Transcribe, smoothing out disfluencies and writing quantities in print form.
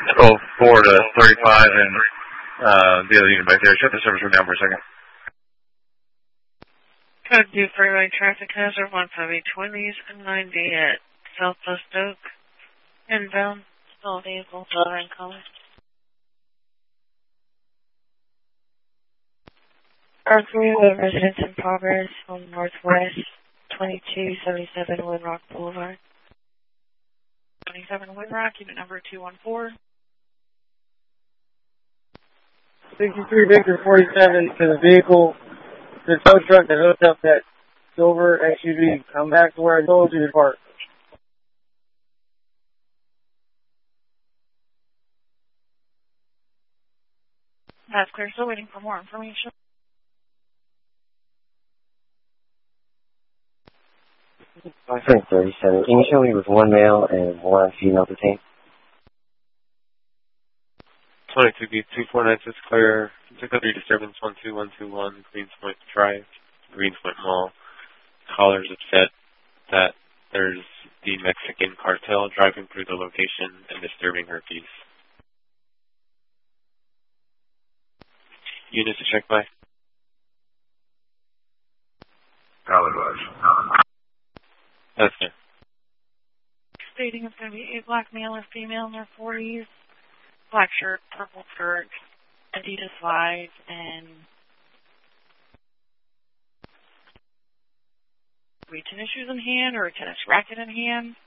Oh, 4 to 35 and the other unit back there. Shut the service room down for a second. Code 2 freeway traffic hazard 15820s and 90 at Southwest Oak. Inbound. All vehicles are in color. R3 residence in progress on Northwest 2277 Windrock Boulevard. 27 Windrock, unit number 214. 63 Victor 47 to the vehicle, the tow truck that hooked up that silver SUV. Come back to where I told you to park. That's clear. Still waiting for more information. My friend 37. Can you show me with one male and one female detained? 22B2496 clear. Took a disturbance 12121 Greenspoint Drive, Greenspoint Mall. Callers upset that there's the Mexican cartel driving through the location and disturbing her peace. Units to check by. That's it. Stating it's going to be a black male or female in their 40s. Black shirt, purple skirt, Adidas slides, and tennis shoes in hand or a tennis racket in hand.